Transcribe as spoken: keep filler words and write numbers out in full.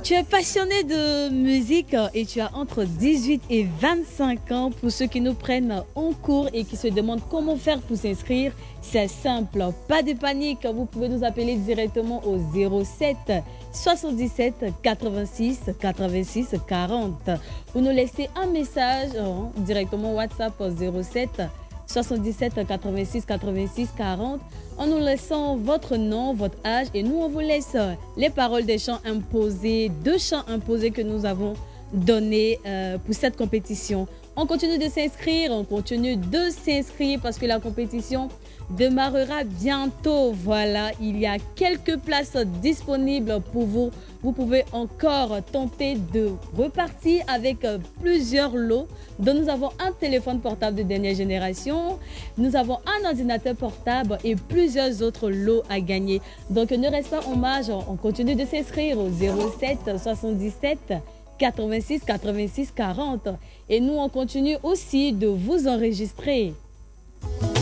Tu es passionné de musique et tu as entre dix-huit et vingt-cinq ans. Pour ceux qui nous prennent en cours et qui se demandent comment faire pour s'inscrire, c'est simple, pas de panique. Vous pouvez nous appeler directement au zéro sept soixante-dix-sept quatre-vingt-six quatre-vingt-six quarante. Vous nous laissez un message hein, directement WhatsApp au zéro sept soixante-dix-sept quatre-vingt-six quatre-vingt-six quarante en nous laissant votre nom, votre âge et nous on vous laisse les paroles des chants imposés, deux chants imposés que nous avons donnés euh, pour cette compétition. On continue de s'inscrire, on continue de s'inscrire parce que la compétition démarrera bientôt. Voilà, il y a quelques places disponibles pour vous. Vous pouvez encore tenter de repartir avec plusieurs lots dont nous avons un téléphone portable de dernière génération, nous avons un ordinateur portable et plusieurs autres lots à gagner. Donc ne reste pas en marge, on continue de s'inscrire au zéro sept soixante-dix-sept quatre-vingt-six quatre-vingt-six quarante et nous on continue aussi de vous enregistrer.